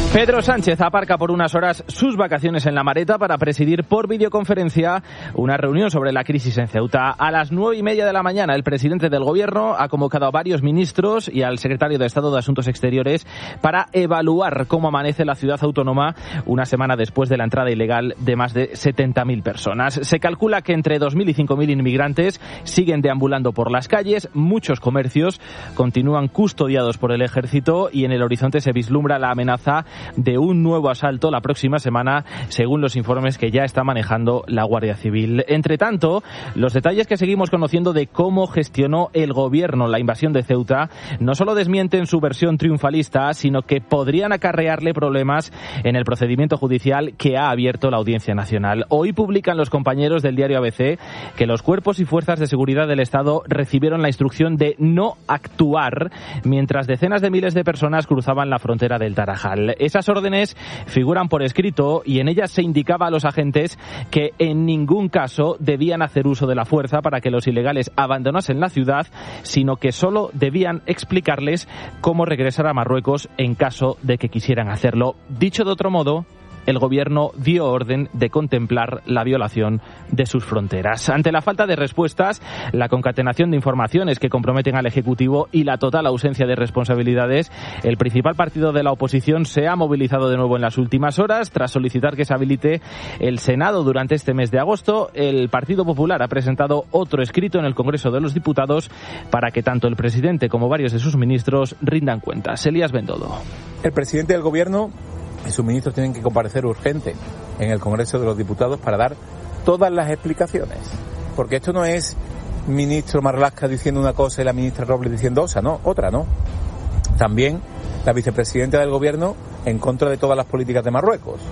Pedro Sánchez aparca por unas horas sus vacaciones en La Mareta para presidir por videoconferencia una reunión sobre la crisis en Ceuta. A las 9:30 de la mañana, el presidente del Gobierno ha convocado a varios ministros y al secretario de Estado de Asuntos Exteriores para evaluar cómo amanece la ciudad autónoma una semana después de la entrada ilegal de más de 70.000 personas. Se calcula que entre 2.000 y 5.000 inmigrantes siguen deambulando por las calles, muchos comercios continúan custodiados por el ejército y en el horizonte se vislumbra la amenaza de un nuevo asalto la próxima semana, según los informes que ya está manejando la Guardia Civil. Entre tanto, los detalles que seguimos conociendo de cómo gestionó el Gobierno la invasión de Ceuta no solo desmienten su versión triunfalista, sino que podrían acarrearle problemas en el procedimiento judicial que ha abierto la Audiencia Nacional. Hoy publican los compañeros del diario ABC que los cuerpos y fuerzas de seguridad del Estado recibieron la instrucción de no actuar mientras decenas de miles de personas cruzaban la frontera del Tarajal. Esas órdenes figuran por escrito y en ellas se indicaba a los agentes que en ningún caso debían hacer uso de la fuerza para que los ilegales abandonasen la ciudad, sino que solo debían explicarles cómo regresar a Marruecos en caso de que quisieran hacerlo. Dicho de otro modo, el Gobierno dio orden de contemplar la violación de sus fronteras. Ante la falta de respuestas, la concatenación de informaciones que comprometen al Ejecutivo y la total ausencia de responsabilidades, el principal partido de la oposición se ha movilizado de nuevo en las últimas horas tras solicitar que se habilite el Senado durante este mes de agosto. El Partido Popular ha presentado otro escrito en el Congreso de los Diputados para que tanto el presidente como varios de sus ministros rindan cuentas. Elías Bendodo. El presidente del Gobierno y sus ministros tienen que comparecer urgente en el Congreso de los Diputados para dar todas las explicaciones. Porque esto no es ministro Marlaska diciendo una cosa y la ministra Robles diciendo otra, ¿no? También la vicepresidenta del Gobierno en contra de todas las políticas de Marruecos.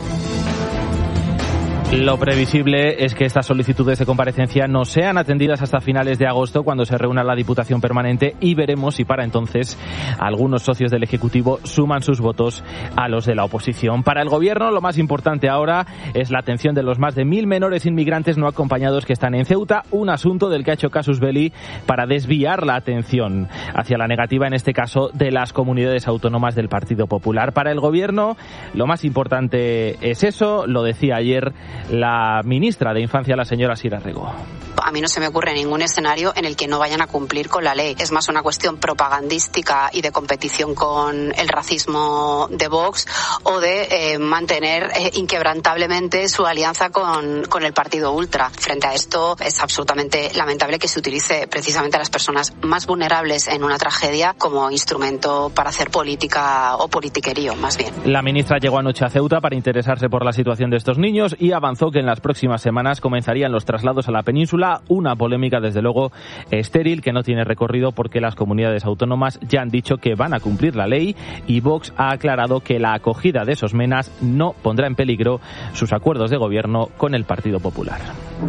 Lo previsible es que estas solicitudes de comparecencia no sean atendidas hasta finales de agosto, cuando se reúna la Diputación Permanente, y veremos si para entonces algunos socios del Ejecutivo suman sus votos a los de la oposición. Para el Gobierno, lo más importante ahora es la atención de los más de 1.000 menores inmigrantes no acompañados que están en Ceuta, un asunto del que ha hecho casus belli para desviar la atención hacia la negativa, en este caso, de las comunidades autónomas del Partido Popular. Para el Gobierno, lo más importante es eso, lo decía ayer la ministra de Infancia, la señora Sira Rego. A mí no se me ocurre ningún escenario en el que no vayan a cumplir con la ley. Es más una cuestión propagandística y de competición con el racismo de Vox, o de mantener inquebrantablemente su alianza con el partido ultra. Frente a esto, es absolutamente lamentable que se utilice precisamente a las personas más vulnerables en una tragedia como instrumento para hacer política o politiquerío, más bien. La ministra llegó anoche a Ceuta para interesarse por la situación de estos niños y avanzó que en las próximas semanas comenzarían los traslados a la península, una polémica desde luego estéril que no tiene recorrido porque las comunidades autónomas ya han dicho que van a cumplir la ley y Vox ha aclarado que la acogida de esos menas no pondrá en peligro sus acuerdos de gobierno con el Partido Popular.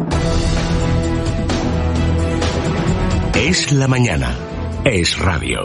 Es la mañana. Es radio.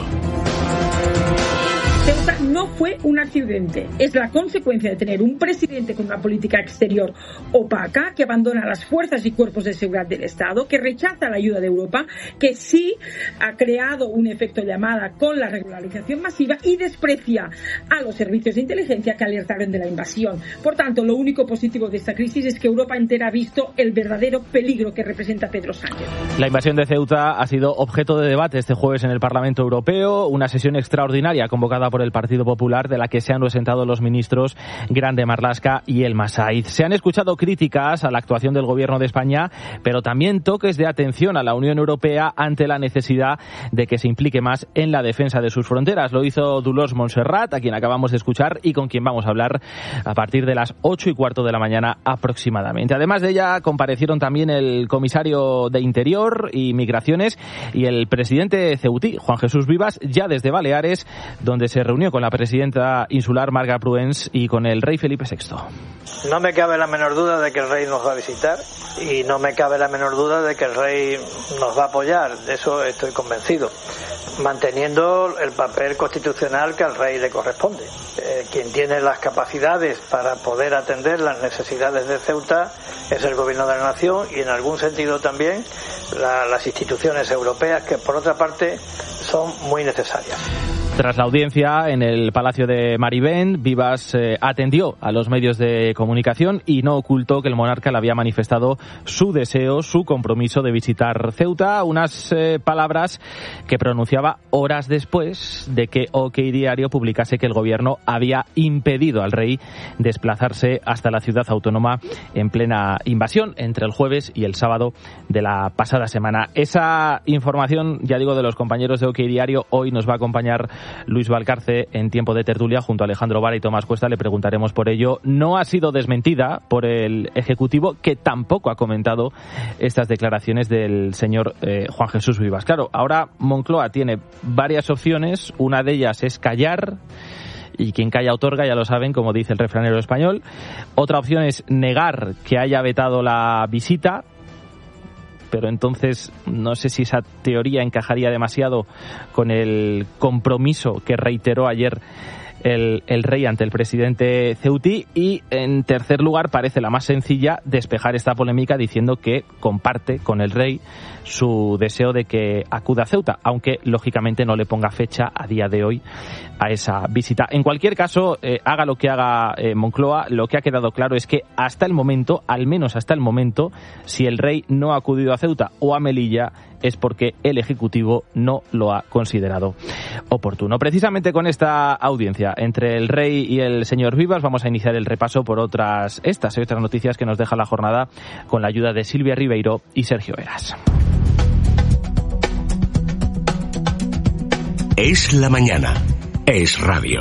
Ceuta no fue un accidente, es la consecuencia de tener un presidente con una política exterior opaca, que abandona las fuerzas y cuerpos de seguridad del Estado, que rechaza la ayuda de Europa, que sí ha creado un efecto llamada con la regularización masiva y desprecia a los servicios de inteligencia que alertaron de la invasión. Por tanto, lo único positivo de esta crisis es que Europa entera ha visto el verdadero peligro que representa Pedro Sánchez. La invasión de Ceuta ha sido objeto de debate este jueves en el Parlamento Europeo, una sesión extraordinaria convocada por el Partido Popular, de la que se han ausentado los ministros Grande Marlaska y Elma Said. Se han escuchado críticas a la actuación del Gobierno de España, pero también toques de atención a la Unión Europea ante la necesidad de que se implique más en la defensa de sus fronteras. Lo hizo Dolors Montserrat, a quien acabamos de escuchar y con quien vamos a hablar a partir de las 8:15 de la mañana aproximadamente. Además de ella, comparecieron también el comisario de Interior y Migraciones y el presidente ceutí, Juan Jesús Vivas, ya desde Baleares, donde se reunió con la presidenta insular Marga Proens y con el rey Felipe VI. No me cabe la menor duda de que el rey nos va a visitar y no me cabe la menor duda de que el rey nos va a apoyar, de eso estoy convencido, manteniendo el papel constitucional que al rey le corresponde. Quien tiene las capacidades para poder atender las necesidades de Ceuta es el Gobierno de la Nación y en algún sentido también las instituciones europeas, que por otra parte son muy necesarias. Tras la audiencia en el Palacio de Marivent, Vivas atendió a los medios de comunicación y no ocultó que el monarca le había manifestado su deseo, su compromiso de visitar Ceuta, unas palabras que pronunciaba horas después de que OK Diario publicase que el gobierno había impedido al rey desplazarse hasta la ciudad autónoma en plena invasión entre el jueves y el sábado de la pasada semana. Esa información, ya digo, de los compañeros de OK Diario, hoy nos va a acompañar Luis Valcarce en tiempo de tertulia junto a Alejandro Vara y Tomás Cuesta. Le preguntaremos por ello. No ha sido desmentida por el Ejecutivo, que tampoco ha comentado estas declaraciones del señor Juan Jesús Vivas. Claro, ahora Moncloa tiene varias opciones. Una de ellas es callar, y quien calla otorga, ya lo saben, como dice el refranero español. Otra opción es negar que haya vetado la visita, pero entonces no sé si esa teoría encajaría demasiado con el compromiso que reiteró ayer el rey ante el presidente ceutí. Y en tercer lugar, parece la más sencilla, despejar esta polémica diciendo que comparte con el rey su deseo de que acuda a Ceuta, aunque lógicamente no le ponga fecha a día de hoy a esa visita. En cualquier caso, haga lo que haga Moncloa, lo que ha quedado claro es que hasta el momento, al menos hasta el momento, si el rey no ha acudido a Ceuta o a Melilla, es porque el Ejecutivo no lo ha considerado oportuno. Precisamente con esta audiencia entre el rey y el señor Vivas vamos a iniciar el repaso por otras noticias que nos deja la jornada con la ayuda de Silvia Ribeiro y Sergio Eras. Es la mañana. Es radio.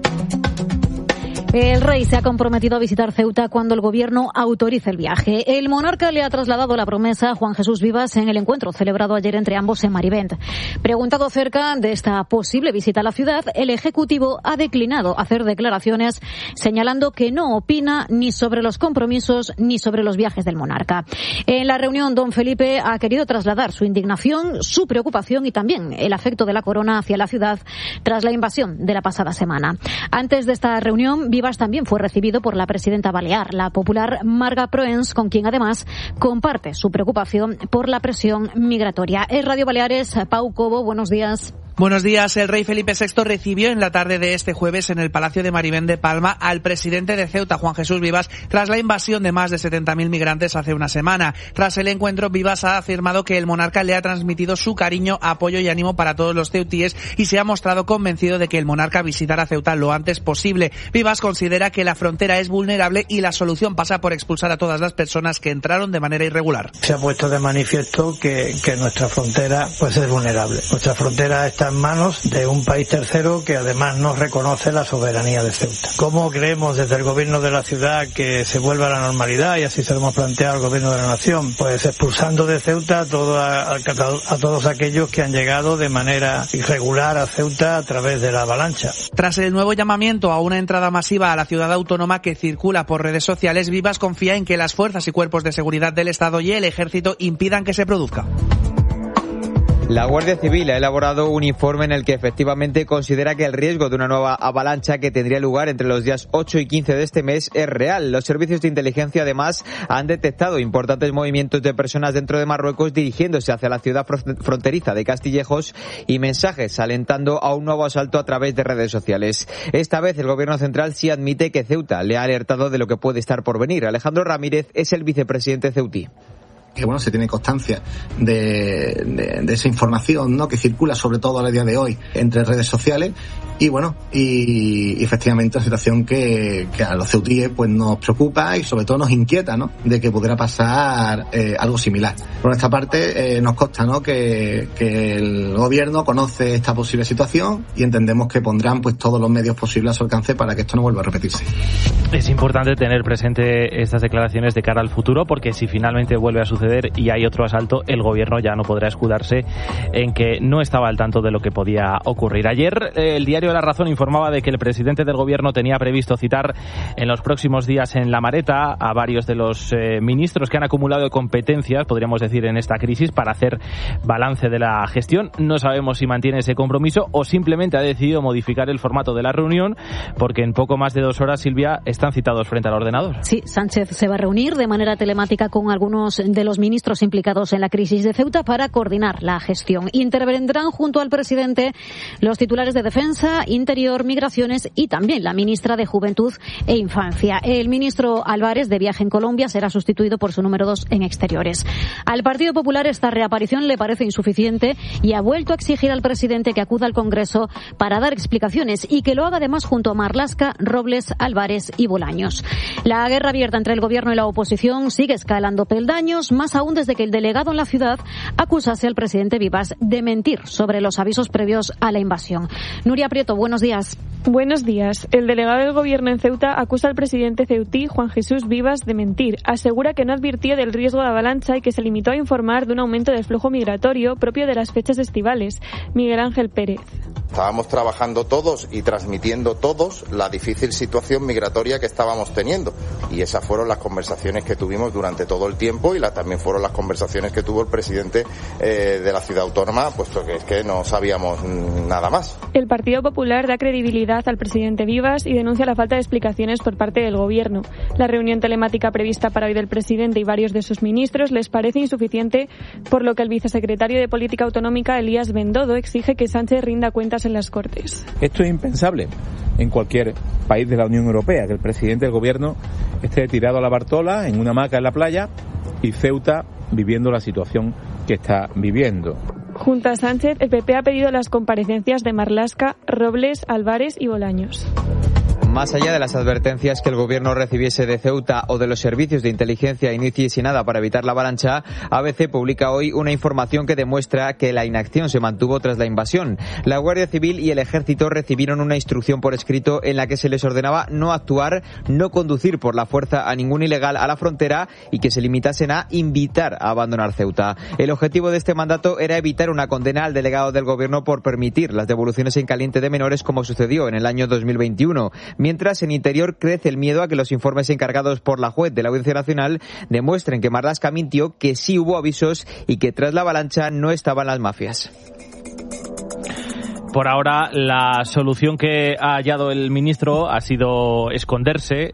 El rey se ha comprometido a visitar Ceuta cuando el gobierno autorice el viaje. El monarca le ha trasladado la promesa a Juan Jesús Vivas en el encuentro celebrado ayer entre ambos en Marivent. Preguntado acerca de esta posible visita a la ciudad, el Ejecutivo ha declinado hacer declaraciones, señalando que no opina ni sobre los compromisos ni sobre los viajes del monarca. En la reunión, don Felipe ha querido trasladar su indignación, su preocupación y también el afecto de la corona hacia la ciudad tras la invasión de la pasada semana. Antes de esta reunión, Vivas también fue recibido por la presidenta balear, la popular Marga Proens, con quien además comparte su preocupación por la presión migratoria. Es Radio Baleares, Pau Cobo, buenos días. Buenos días. El rey Felipe VI recibió en la tarde de este jueves en el Palacio de Marivent de Palma al presidente de Ceuta, Juan Jesús Vivas, tras la invasión de más de 70.000 migrantes hace una semana. Tras el encuentro, Vivas ha afirmado que el monarca le ha transmitido su cariño, apoyo y ánimo para todos los ceutíes y se ha mostrado convencido de que el monarca visitará Ceuta lo antes posible. Vivas considera que la frontera es vulnerable y la solución pasa por expulsar a todas las personas que entraron de manera irregular. Se ha puesto de manifiesto que nuestra frontera pues es vulnerable. Nuestra frontera está en manos de un país tercero que además no reconoce la soberanía de Ceuta. ¿Cómo creemos desde el gobierno de la ciudad que se vuelva a la normalidad? Y así se lo hemos planteado al gobierno de la nación. Pues expulsando de Ceuta a todos aquellos que han llegado de manera irregular a Ceuta a través de la avalancha. Tras el nuevo llamamiento a una entrada masiva a la ciudad autónoma que circula por redes sociales, Vivas confía en que las fuerzas y cuerpos de seguridad del Estado y el Ejército impidan que se produzca. La Guardia Civil ha elaborado un informe en el que efectivamente considera que el riesgo de una nueva avalancha que tendría lugar entre los días 8 y 15 de este mes es real. Los servicios de inteligencia además han detectado importantes movimientos de personas dentro de Marruecos dirigiéndose hacia la ciudad fronteriza de Castillejos y mensajes alentando a un nuevo asalto a través de redes sociales. Esta vez el gobierno central sí admite que Ceuta le ha alertado de lo que puede estar por venir. Alejandro Ramírez es el vicepresidente ceutí. Que bueno, se tiene constancia de esa información, ¿no?, que circula sobre todo a día de hoy entre redes sociales y bueno, y efectivamente una situación que a los ceutíes pues nos preocupa y sobre todo nos inquieta, ¿no?, de que pudiera pasar algo similar. Por nuestra parte nos consta, ¿no?, que el gobierno conoce esta posible situación y entendemos que pondrán pues todos los medios posibles a su alcance para que esto no vuelva a repetirse. Es importante tener presente estas declaraciones de cara al futuro, porque si finalmente vuelve a suceder y hay otro asalto, el gobierno ya no podrá escudarse en que no estaba al tanto de lo que podía ocurrir. Ayer el diario La Razón informaba de que el presidente del gobierno tenía previsto citar en los próximos días en La Mareta a varios de los ministros que han acumulado competencias, podríamos decir, en esta crisis para hacer balance de la gestión. No sabemos si mantiene ese compromiso o simplemente ha decidido modificar el formato de la reunión, porque en poco más de 2 horas, Silvia, están citados frente al ordenador. Sí, Sánchez se va a reunir de manera telemática con algunos de los los ministros implicados en la crisis de Ceuta para coordinar la gestión. Intervendrán junto al presidente los titulares de Defensa, Interior, Migraciones y también la ministra de Juventud e Infancia. El ministro Álvarez, de viaje en Colombia, será sustituido por su número 2 en Exteriores. Al Partido Popular esta reaparición le parece insuficiente y ha vuelto a exigir al presidente que acuda al Congreso para dar explicaciones y que lo haga además junto a Marlaska, Robles, Álvarez y Bolaños. La guerra abierta entre el gobierno y la oposición sigue escalando peldaños, más aún desde que el delegado en la ciudad acusase al presidente Vivas de mentir sobre los avisos previos a la invasión. Nuria Prieto, buenos días. Buenos días. El delegado del gobierno en Ceuta acusa al presidente ceutí, Juan Jesús Vivas, de mentir. Asegura que no advirtió del riesgo de avalancha y que se limitó a informar de un aumento del flujo migratorio propio de las fechas estivales. Miguel Ángel Pérez. Estábamos trabajando todos y transmitiendo todos la difícil situación migratoria que estábamos teniendo. Y esas fueron las conversaciones que tuvimos durante todo el tiempo y también fueron las conversaciones que tuvo el presidente de la ciudad autónoma, puesto que es que no sabíamos nada más. El Partido Popular da credibilidad al presidente Vivas y denuncia la falta de explicaciones por parte del gobierno. La reunión telemática prevista para hoy del presidente y varios de sus ministros les parece insuficiente, por lo que el vicesecretario de Política Autonómica, Elías Bendodo, exige que Sánchez rinda cuentas en las Cortes. Esto es impensable en cualquier país de la Unión Europea, que el presidente del gobierno esté tirado a la Bartola en una hamaca en la playa y Ceuta viviendo la situación que está viviendo. Junto a Sánchez, el PP ha pedido las comparecencias de Marlaska, Robles, Álvarez y Bolaños. Más allá de las advertencias que el gobierno recibiese de Ceuta o de los servicios de inteligencia y no hiciese nada para evitar la avalancha, ABC publica hoy una información que demuestra que la inacción se mantuvo tras la invasión. La Guardia Civil y el Ejército recibieron una instrucción por escrito en la que se les ordenaba no actuar, no conducir por la fuerza a ningún ilegal a la frontera y que se limitasen a invitar a abandonar Ceuta. El objetivo de este mandato era evitar una condena al delegado del gobierno por permitir las devoluciones en caliente de menores, como sucedió en el año 2021. Mientras, en Interior crece el miedo a que los informes encargados por la juez de la Audiencia Nacional demuestren que Marlaska mintió, que sí hubo avisos y que tras la avalancha no estaban las mafias. Por ahora, la solución que ha hallado el ministro ha sido esconderse.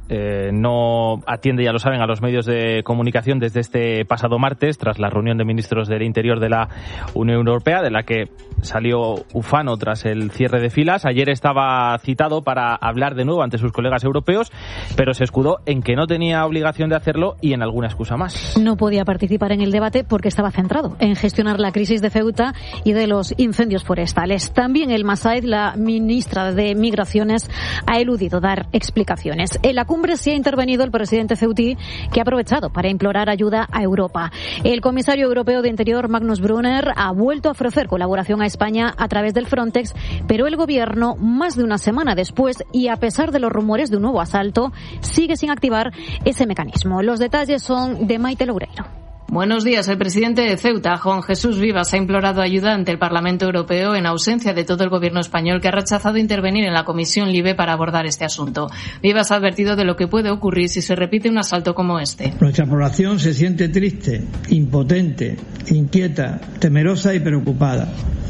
No atiende, ya lo saben, a los medios de comunicación desde este pasado martes, tras la reunión de ministros del Interior de la Unión Europea, de la que salió ufano tras el cierre de filas. Ayer estaba citado para hablar de nuevo ante sus colegas europeos, pero se escudó en que no tenía obligación de hacerlo y en alguna excusa más. No podía participar en el debate porque estaba centrado en gestionar la crisis de Ceuta y de los incendios forestales. También el Massaed, la ministra de Migraciones, ha eludido dar explicaciones. En la cumbre sí ha intervenido el presidente ceutí, que ha aprovechado para implorar ayuda a Europa. El comisario europeo de Interior, Magnus Brunner, ha vuelto a ofrecer colaboración a España a través del Frontex, pero el gobierno, más de una semana después y a pesar de los rumores de un nuevo asalto, sigue sin activar ese mecanismo. Los detalles son de Maite Loureiro. Buenos días. El presidente de Ceuta, Juan Jesús Vivas, ha implorado ayuda ante el Parlamento Europeo en ausencia de todo el gobierno español, que ha rechazado intervenir en la Comisión LIBE para abordar este asunto. Vivas ha advertido de lo que puede ocurrir si se repite un asalto como este. Nuestra población se siente triste, impotente, inquieta, temerosa y preocupada.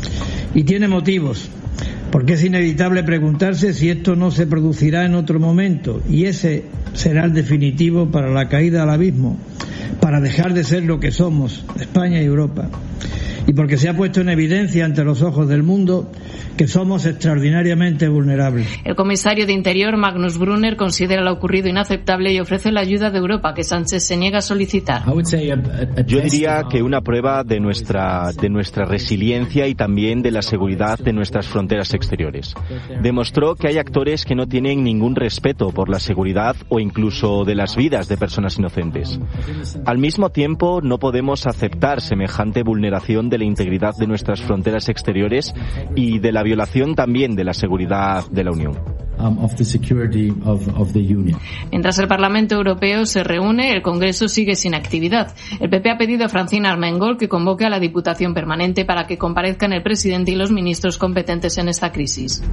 Y tiene motivos, porque es inevitable preguntarse si esto no se producirá en otro momento, y ese será el definitivo para la caída al abismo, para dejar de ser lo que somos, España y Europa. Y porque se ha puesto en evidencia ante los ojos del mundo que somos extraordinariamente vulnerables. El comisario de Interior, Magnus Brunner, considera lo ocurrido inaceptable y ofrece la ayuda de Europa, que Sánchez se niega a solicitar. Yo diría que una prueba de nuestra resiliencia y también de la seguridad de nuestras fronteras exteriores. Demostró que hay actores que no tienen ningún respeto por la seguridad o incluso de las vidas de personas inocentes. Al mismo tiempo, no podemos aceptar semejante vulneración de la integridad de nuestras fronteras exteriores y de la violación también de la seguridad de la Unión. Mientras el Parlamento Europeo se reúne, el Congreso sigue sin actividad. El PP ha pedido a Francina Armengol que convoque a la Diputación Permanente para que comparezcan el presidente y los ministros competentes en esta crisis.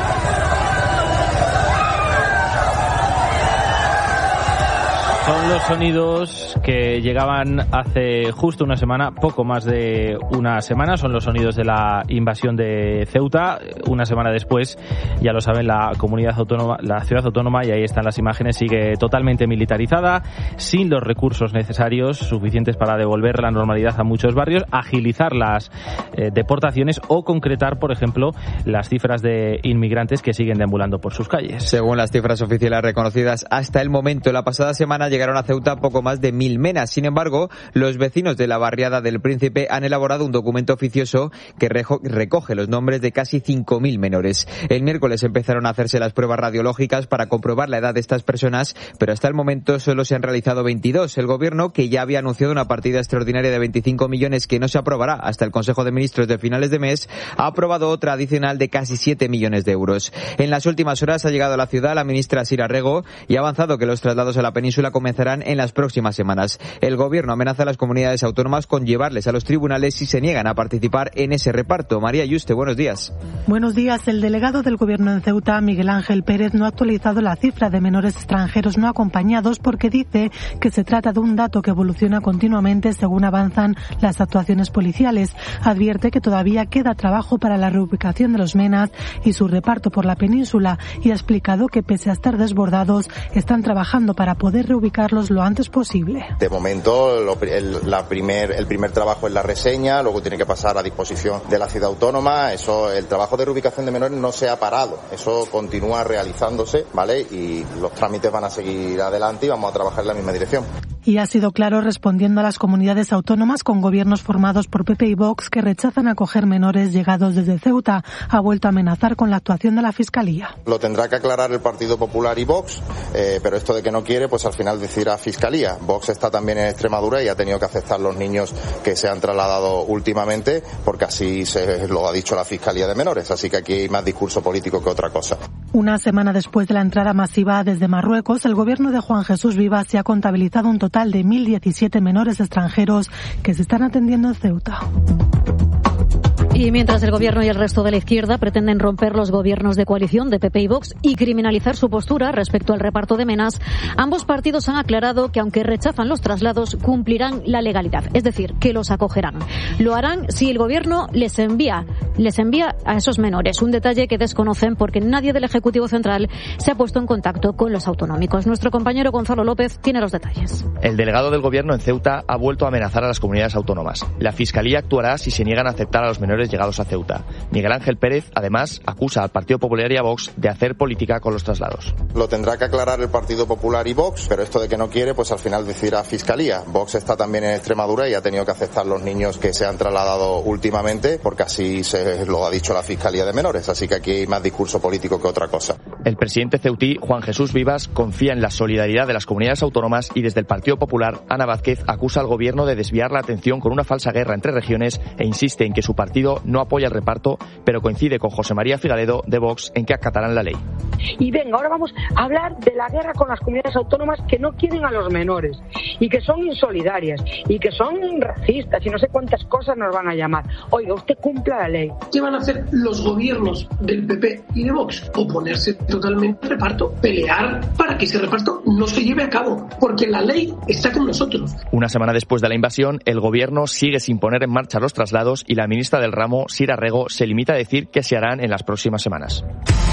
Son los sonidos que llegaban hace justo una semana, poco más de una semana. Son los sonidos de la invasión de Ceuta. Una semana después, ya lo saben, la comunidad autónoma, la ciudad autónoma, y ahí están las imágenes, sigue totalmente militarizada, sin los recursos necesarios suficientes para devolver la normalidad a muchos barrios, agilizar las deportaciones o concretar, por ejemplo, las cifras de inmigrantes que siguen deambulando por sus calles. Según las cifras oficiales reconocidas hasta el momento, la pasada semana llegaron a Ceuta poco más de 1.000 menas. Sin embargo, los vecinos de la barriada del Príncipe han elaborado un documento oficioso que recoge los nombres de casi 5.000 menores. El miércoles empezaron a hacerse las pruebas radiológicas para comprobar la edad de estas personas, pero hasta el momento solo se han realizado 22. El gobierno, que ya había anunciado una partida extraordinaria de 25 millones que no se aprobará hasta el Consejo de Ministros de finales de mes, ha aprobado otra adicional de casi 7 millones de euros. En las últimas horas ha llegado a la ciudad la ministra Sira Rego y ha avanzado que los traslados a la península comenzarán en las próximas semanas. El gobierno amenaza a las comunidades autónomas con llevarles a los tribunales si se niegan a participar en ese reparto. María Yuste, buenos días. Buenos días. El delegado del gobierno en Ceuta, Miguel Ángel Pérez, no ha actualizado la cifra de menores extranjeros no acompañados porque dice que se trata de un dato que evoluciona continuamente según avanzan las actuaciones policiales. Advierte que todavía queda trabajo para la reubicación de los MENAs y su reparto por la península, y ha explicado que pese a estar desbordados están trabajando para poder reubicarlos lo antes posible. De momento el primer trabajo es la reseña, luego tiene que pasar a disposición de la ciudad autónoma. El trabajo de reubicación de menores no se ha parado, eso continúa realizándose, ¿vale? Y los trámites van a seguir adelante y vamos a trabajar en la misma dirección. Y ha sido claro respondiendo a las comunidades autónomas con gobiernos formados por PP y Vox que rechazan acoger menores llegados desde Ceuta. Ha vuelto a amenazar con la actuación de la Fiscalía. Lo tendrá que aclarar el Partido Popular y Vox, pero esto de que no quiere, pues al final decidirá Fiscalía. Vox está también en Extremadura y ha tenido que aceptar los niños que se han trasladado últimamente, porque así se lo ha dicho la Fiscalía de Menores. Así que aquí hay más discurso político que otra cosa. Una semana después de la entrada masiva desde Marruecos, el gobierno de Juan Jesús Vivas se ha contabilizado un total de 1.017 menores extranjeros que se están atendiendo en Ceuta. Y mientras el gobierno y el resto de la izquierda pretenden romper los gobiernos de coalición de PP y Vox y criminalizar su postura respecto al reparto de menas, ambos partidos han aclarado que aunque rechazan los traslados, cumplirán la legalidad, es decir, que los acogerán. Lo harán si el gobierno les envía a esos menores, un detalle que desconocen porque nadie del Ejecutivo Central se ha puesto en contacto con los autonómicos. Nuestro compañero Gonzalo López tiene los detalles. El delegado del gobierno en Ceuta ha vuelto a amenazar a las comunidades autónomas. La Fiscalía actuará si se niegan a aceptar a los menores llegados a Ceuta. Miguel Ángel Pérez, además, acusa al Partido Popular y a Vox de hacer política con los traslados. Lo tendrá que aclarar el Partido Popular y Vox, pero esto de que no quiere, pues al final decidirá Fiscalía. Vox está también en Extremadura y ha tenido que aceptar los niños que se han trasladado últimamente, porque así se lo ha dicho la Fiscalía de Menores. Así que aquí hay más discurso político que otra cosa. El presidente ceutí, Juan Jesús Vivas, confía en la solidaridad de las comunidades autónomas y desde el Partido Popular, Ana Vázquez acusa al gobierno de desviar la atención con una falsa guerra entre regiones e insiste en que su partido no apoya el reparto, pero coincide con José María Figueredo de Vox en que acatarán la ley. Y venga, ahora vamos a hablar de la guerra con las comunidades autónomas que no quieren a los menores y que son insolidarias y que son racistas y no sé cuántas cosas nos van a llamar. Oiga, usted cumpla la ley. ¿Qué van a hacer los gobiernos del PP y de Vox? Oponerse totalmente al reparto, pelear para que ese reparto no se lleve a cabo, porque la ley está con nosotros. Una semana después de la invasión, el gobierno sigue sin poner en marcha los traslados y la ministra del ramo, Sira Rego, se limita a decir que se harán en las próximas semanas.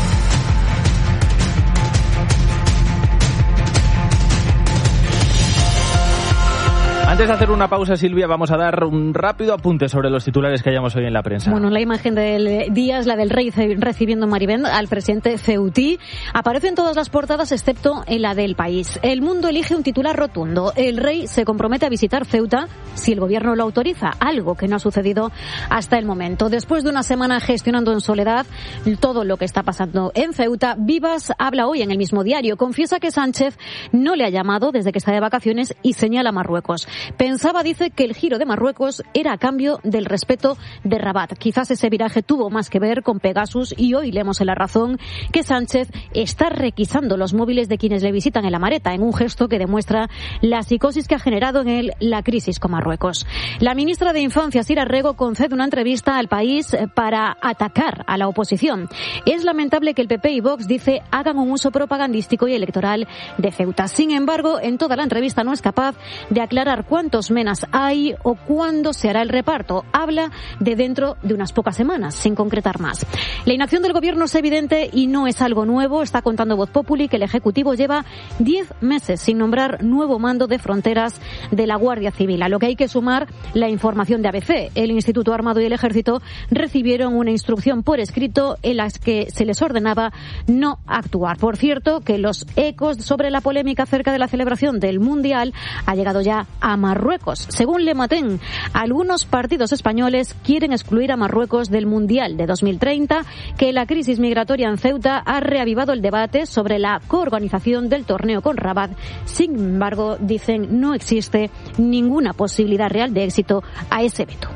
Antes de hacer una pausa, Silvia, vamos a dar un rápido apunte sobre los titulares que hayamos hoy en la prensa. Bueno, la imagen del día es la del rey recibiendo en Maribén al presidente ceutí. Aparece en todas las portadas excepto en la del País. El Mundo elige un titular rotundo. El rey se compromete a visitar Ceuta si el gobierno lo autoriza, algo que no ha sucedido hasta el momento. Después de una semana gestionando en soledad todo lo que está pasando en Ceuta, Vivas habla hoy en el mismo diario. Confiesa que Sánchez no le ha llamado desde que está de vacaciones y señala a Marruecos. Pensaba, dice, que el giro de Marruecos era a cambio del respeto de Rabat. Quizás ese viraje tuvo más que ver con Pegasus y hoy leemos en La Razón que Sánchez está requisando los móviles de quienes le visitan en La Mareta, en un gesto que demuestra la psicosis que ha generado en él la crisis con Marruecos. La ministra de Infancia, Sira Rego, concede una entrevista al País para atacar a la oposición. Es lamentable que el PP y Vox, dice, hagan un uso propagandístico y electoral de Ceuta. Sin embargo, en toda la entrevista no es capaz de aclarar cuántos menas hay o cuándo se hará el reparto. Habla de dentro de unas pocas semanas, sin concretar más. La inacción del Gobierno es evidente y no es algo nuevo. Está contando Voz Populi que el Ejecutivo lleva 10 meses sin nombrar nuevo mando de fronteras de la Guardia Civil. A lo que hay que sumar la información de ABC. El Instituto Armado y el Ejército recibieron una instrucción por escrito en la que se les ordenaba no actuar. Por cierto, que los ecos sobre la polémica acerca de la celebración del Mundial ha llegado ya a Marruecos. Según Le Matin, algunos partidos españoles quieren excluir a Marruecos del Mundial de 2030, que la crisis migratoria en Ceuta ha reavivado el debate sobre la coorganización del torneo con Rabat. Sin embargo, dicen, no existe ninguna posibilidad real de éxito a ese veto.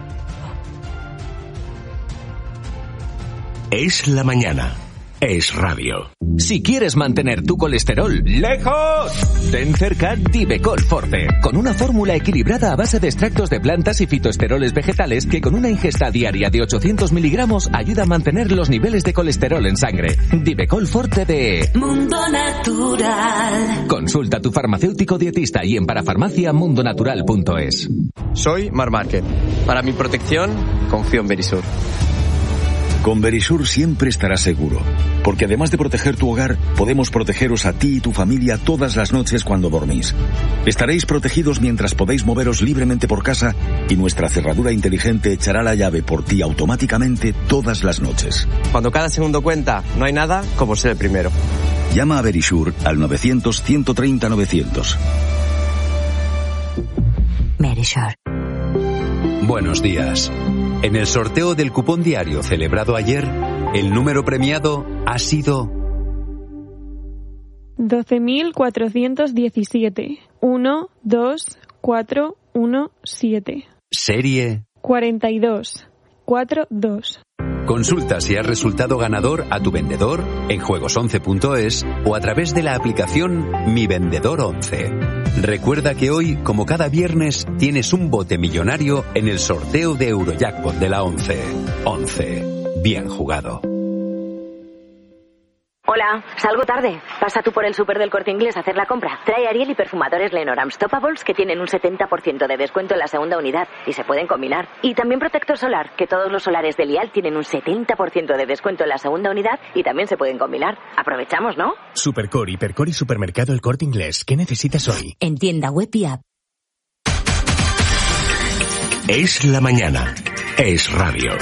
Es la mañana. Es radio. Si quieres mantener tu colesterol lejos, ten cerca Divecol Forte, con una fórmula equilibrada a base de extractos de plantas y fitoesteroles vegetales que con una ingesta diaria de 800 miligramos ayuda a mantener los niveles de colesterol en sangre. Divecol Forte de Mundo Natural. Consulta a tu farmacéutico dietista y en parafarmacia.mundonatural.es. Soy Mar Márquez. Para mi protección, confío en Verisur. Con Verisur siempre estarás seguro, porque además de proteger tu hogar, podemos protegeros a ti y tu familia todas las noches cuando dormís. Estaréis protegidos mientras podéis moveros libremente por casa y nuestra cerradura inteligente echará la llave por ti automáticamente todas las noches. Cuando cada segundo cuenta, no hay nada como ser el primero. Llama a Verisur al 900-130-900. Verisur. Buenos días. En el sorteo del cupón diario celebrado ayer, el número premiado ha sido 12.417. 12417. Serie 4242. Consulta si has resultado ganador a tu vendedor en juegos11.es o a través de la aplicación Mi Vendedor 11. Recuerda que hoy, como cada viernes, tienes un bote millonario en el sorteo de Eurojackpot de la 11. 11. Bien jugado. Hola, salgo tarde. Pasa tú por el súper del Corte Inglés a hacer la compra. Trae Ariel y perfumadores Lenorams Topables que tienen un 70% de descuento en la segunda unidad y se pueden combinar. Y también protector solar, que todos los solares de Lial tienen un 70% de descuento en la segunda unidad y también se pueden combinar. Aprovechamos, ¿no? Supercore, Hipercore y Supermercado El Corte Inglés. ¿Qué necesitas hoy? En tienda web y app. Es la mañana. Es radio.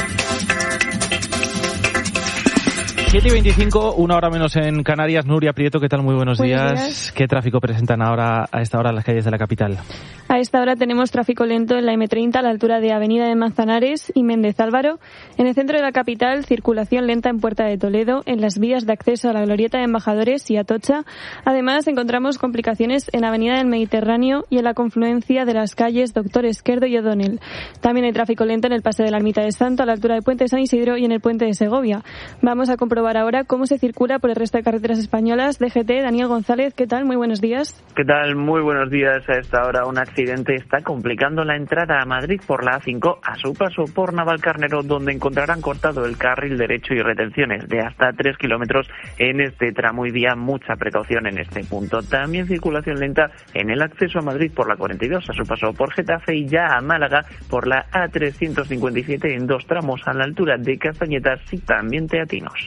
7:25, una hora menos en Canarias. Nuria Prieto, ¿qué tal? Muy buenos días. ¿Qué tráfico presentan ahora a esta hora las calles de la capital? A esta hora tenemos tráfico lento en la M30 a la altura de Avenida de Manzanares y Méndez Álvaro. En el centro de la capital, circulación lenta en Puerta de Toledo, en las vías de acceso a la Glorieta de Embajadores y Atocha. Además, encontramos complicaciones en Avenida del Mediterráneo y en la confluencia de las calles Doctor Esquerdo y O'Donnell. También hay tráfico lento en el Paseo de la Ermita de Santo, a la altura del Puente de San Isidro y en el Puente de Segovia. Vamos a comprobar ahora cómo se circula por el resto de carreteras españolas. DGT, Daniel González, ¿qué tal? Muy buenos días. ¿Qué tal? Muy buenos días. A esta hora un accidente está complicando la entrada a Madrid por la A5 a su paso por Navalcarnero, donde encontrarán cortado el carril derecho y retenciones de hasta 3 kilómetros en este tramo y vía. Mucha precaución en este punto. También circulación lenta en el acceso a Madrid por la 42 a su paso por Getafe y ya a Málaga por la A357 en 2 tramos a la altura de Castañetas y también Teatinos.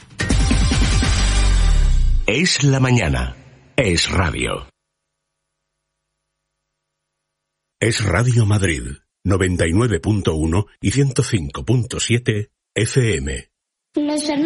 Es la mañana. Es radio. Es Radio Madrid, 99.1 y 105.7 FM. Los